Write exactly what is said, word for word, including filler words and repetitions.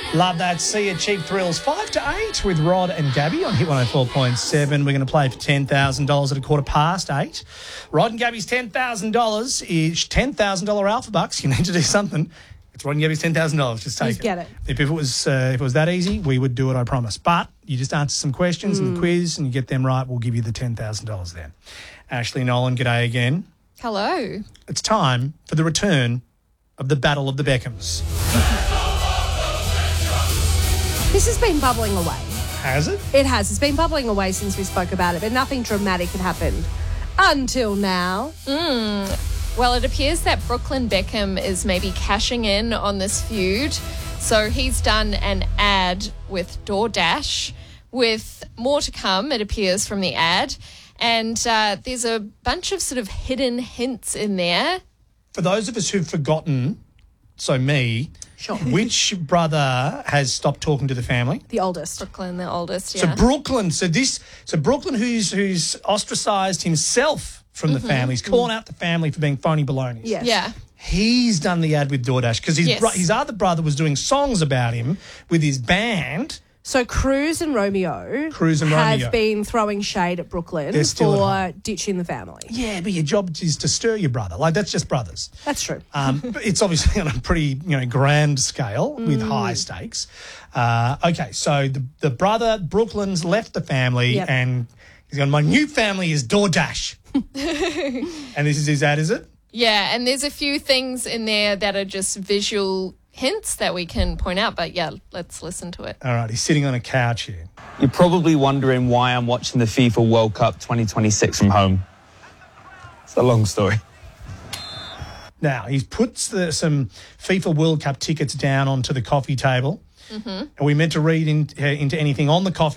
Love that. See you, Cheap Thrills. Five to eight with Rod and Gabby on Hit one oh four point seven. We're going to play for ten thousand dollars at a quarter past eight. Rod and Gabby's ten thousand dollars is ten thousand dollars Alpha Bucks. You need to do something. It's Rod and Gabby's ten thousand dollars. Just take Just it. get it. If, if it was uh, if it was that easy, we would do it, I promise. But you just answer some questions in the quiz and you get them right, we'll give you the ten thousand dollars then. Ashley Nolan, g'day again. Hello. It's time for the return of the Battle of the Beckhams. This has been bubbling away. Has it? It has. It's been bubbling away since we spoke about it, but nothing dramatic had happened until now. Well, it appears that Brooklyn Beckham is maybe cashing in on this feud. So he's done an ad with DoorDash with more to come, it appears, from the ad. And uh, there's a bunch of sort of hidden hints in there. For those of us who've forgotten, so me, Sure. which brother has stopped talking to the family? The oldest. Brooklyn, the oldest, yeah. So Brooklyn, so this, so Brooklyn, who's who's ostracised himself from the family, he's calling out the family for being phony balonies. Yes. Yeah. He's done the ad with DoorDash because his Yes. bro- his other brother was doing songs about him with his band. So Cruz and Romeo Cruz and have Romeo. been throwing shade at Brooklyn They're still at for ditching the family. Yeah, but your job is to stir your brother. Like, that's just brothers. That's true. Um, but it's obviously on a pretty, you know, grand scale with high stakes. Uh, okay, so the, the brother, Brooklyn's left the family Yep. and he's gone, my new family is DoorDash. And this is his ad, is it? Yeah, and there's a few things in there that are just visual hints that we can point out. But, yeah, let's listen to it. All right, he's sitting on a couch here. You're probably wondering why I'm watching the FIFA World Cup twenty twenty-six from home. It's a long story. Now, he puts the, some FIFA World Cup tickets down onto the coffee table. Mm-hmm. Are we meant to read in, uh, into anything on the coffee